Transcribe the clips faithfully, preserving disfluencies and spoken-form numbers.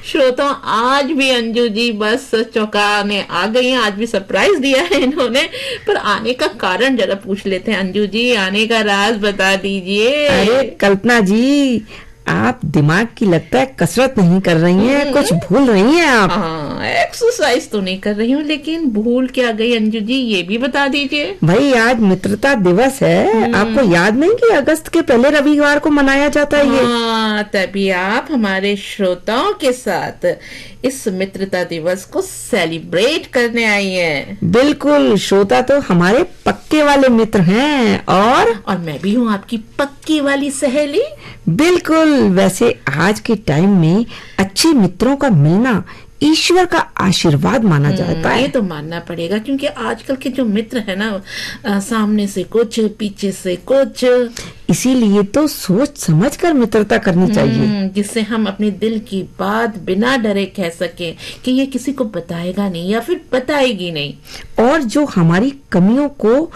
श्रोता आज भी अंजू जी बस चौंकाने आ गई हैं। आज भी सरप्राइज दिया है इन्होंने, पर आने का कारण जरा पूछ लेते हैं। अंजू जी, आने का राज बता दीजिए। अरे कल्पना जी, आप दिमाग की लगता है कसरत नहीं कर रही हैं, कुछ भूल रही हैं आप। हाँ, एक्सरसाइज तो नहीं कर रही हूँ, लेकिन भूल क्या गई अंजू जी, ये भी बता दीजिए। भाई आज मित्रता दिवस है, आपको याद नहीं कि अगस्त के पहले रविवार को मनाया जाता है ये? हाँ, तभी आप हमारे श्रोताओं के साथ इस मित्रता दिवस को सेलिब्रेट करने आई हैं। बिल्कुल, श्रोता तो हमारे पक्के वाले मित्र हैं। और और मैं भी हूँ आपकी पक्की वाली सहेली। बिल्कुल, वैसे आज के टाइम में अच्छे मित्रों का मिलना ईश्वर का आशीर्वाद माना जाता है। ये तो मानना पड़ेगा, क्योंकि आजकल के जो मित्र है ना, आ, सामने से कुछ पीछे से कुछ, इसीलिए तो सोच समझ कर मित्रता करनी चाहिए, जिससे हम अपने दिल की बात बिना डरे कह सके कि ये किसी को बताएगा नहीं या फिर बताएगी नहीं। और जो हमारी कमियों को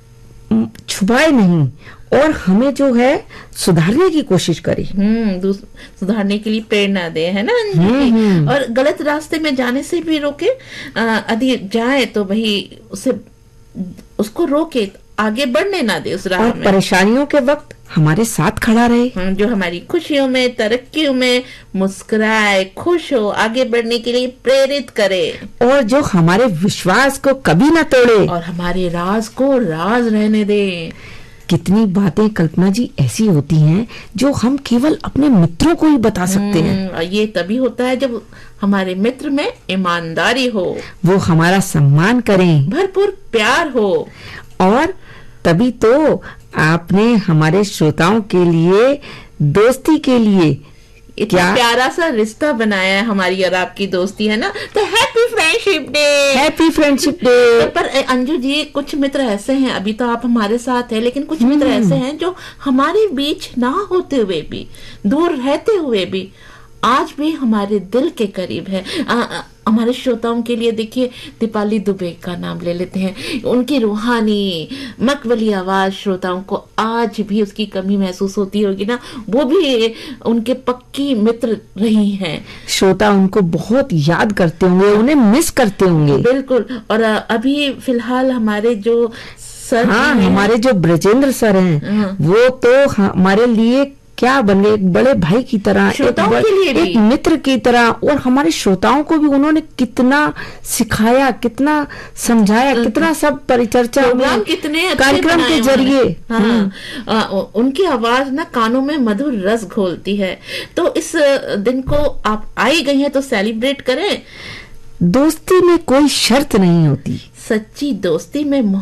छुपाए नहीं और हमें जो है सुधारने की कोशिश करे, हम्म सुधारने के लिए प्रेरणा दे, है ना अंजलि? और गलत रास्ते में जाने से भी रोके, यदि जाए तो भाई उसे उसको रोके, आगे बढ़ने ना दे उस राह और में। परेशानियों के वक्त हमारे साथ खड़ा रहे, जो हमारी खुशियों में, तरक्कियों में मुस्कुराए, खुश हो, आगे बढ़ने के लिए प्रेरित करे, और जो हमारे विश्वास को कभी न तोड़े और हमारे राज को राज रहने दे। कितनी बातें कल्पना जी ऐसी होती हैं जो हम केवल अपने मित्रों को ही बता सकते हैं। ये तभी होता है जब हमारे मित्र में ईमानदारी हो, वो हमारा सम्मान करें, भरपूर प्यार हो, और तभी तो आपने हमारे श्रोताओं के लिए दोस्ती के लिए इतना प्यारा सा रिश्ता बनाया है हमारी और आपकी दोस्ती, है ना? तो happy friendship day. Happy friendship day. पर अंजू जी, कुछ मित्र ऐसे हैं, अभी तो आप हमारे साथ हैं, लेकिन कुछ मित्र ऐसे हैं जो हमारे बीच ना होते हुए भी, दूर रहते हुए भी आज भी हमारे दिल के करीब है। आ, आ, हमारे श्रोताओं के लिए देखिए, दीपाली दुबे का नाम ले लेते हैं। उनकी रूहानी मकबली आवाज श्रोताओं को आज भी उसकी कमी महसूस होती होगी ना, वो भी उनके पक्की मित्र रही हैं। श्रोता उनको बहुत याद करते होंगे, उन्हें मिस करते होंगे। बिल्कुल। और अभी फिलहाल हमारे जो सर, हाँ, हमारे जो ब्रजेंद्र सर हैं, वो तो हमारे लिए क्या बन गए, एक बड़े भाई की तरह, एक, के लिए भी एक मित्र की तरह। और हमारे श्रोताओं को भी उन्होंने कितना सिखाया, कितना समझाया, कितना सब परिचर्चा में, कितने कार्यक्रम के जरिए। हाँ, आ, उनकी आवाज ना कानों में मधुर रस घोलती है। तो इस दिन को आप आई गई हैं तो सेलिब्रेट करें। दोस्ती में कोई शर्त नहीं होती, सच्ची दोस्ती में